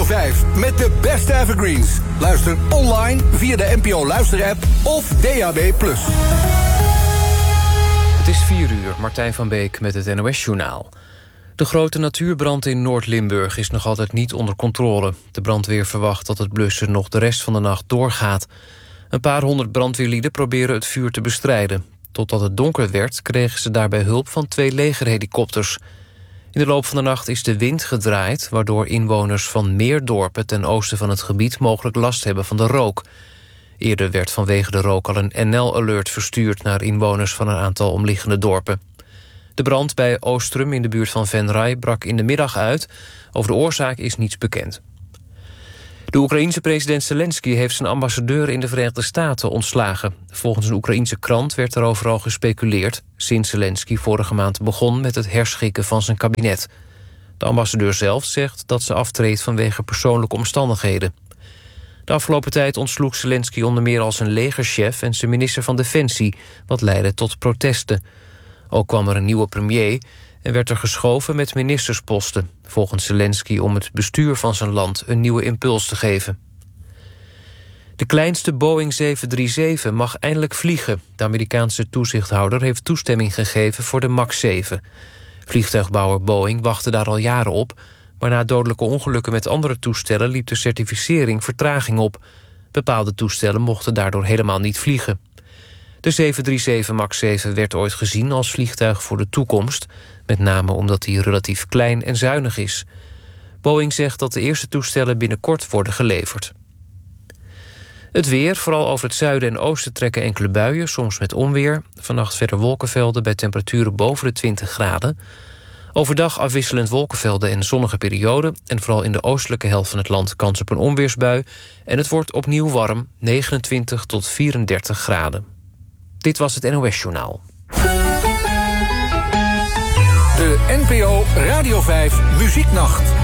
5 met de beste evergreens. Luister online via de NPO Luisterapp of DAB+. Het is 4 uur, Martijn van Beek met het NOS-journaal. De grote natuurbrand in Noord-Limburg is nog altijd niet onder controle. De brandweer verwacht dat het blussen nog de rest van de nacht doorgaat. Een paar honderd brandweerlieden proberen het vuur te bestrijden. Totdat het donker werd, kregen ze daarbij hulp van 2 legerhelikopters. In de loop van de nacht is de wind gedraaid, waardoor inwoners van meer dorpen ten oosten van het gebied mogelijk last hebben van de rook. Eerder werd vanwege de rook al een NL-alert verstuurd naar inwoners van een aantal omliggende dorpen. De brand bij Oostrum in de buurt van Venray brak in de middag uit. Over de oorzaak is niets bekend. De Oekraïense president Zelensky heeft zijn ambassadeur in de Verenigde Staten ontslagen. Volgens een Oekraïense krant werd erover al gespeculeerd, sinds Zelensky vorige maand begon met het herschikken van zijn kabinet. De ambassadeur zelf zegt dat ze aftreedt vanwege persoonlijke omstandigheden. De afgelopen tijd ontsloeg Zelensky onder meer al zijn legerchef en zijn minister van Defensie, wat leidde tot protesten. Ook kwam er een nieuwe premier en werd er geschoven met ministersposten, volgens Zelensky om het bestuur van zijn land een nieuwe impuls te geven. De kleinste Boeing 737 mag eindelijk vliegen. De Amerikaanse toezichthouder heeft toestemming gegeven voor de MAX 7. Vliegtuigbouwer Boeing wachtte daar al jaren op, maar na dodelijke ongelukken met andere toestellen liep de certificering vertraging op. Bepaalde toestellen mochten daardoor helemaal niet vliegen. De 737 MAX 7 werd ooit gezien als vliegtuig voor de toekomst, met name omdat hij relatief klein en zuinig is. Boeing zegt dat de eerste toestellen binnenkort worden geleverd. Het weer, vooral over het zuiden en oosten trekken enkele buien, soms met onweer. Vannacht verder wolkenvelden bij temperaturen boven de 20 graden. Overdag afwisselend wolkenvelden en zonnige perioden, en vooral in de oostelijke helft van het land kans op een onweersbui. En het wordt opnieuw warm, 29 tot 34 graden. Dit was het NOS-journaal. De NPO Radio 5 Muzieknacht.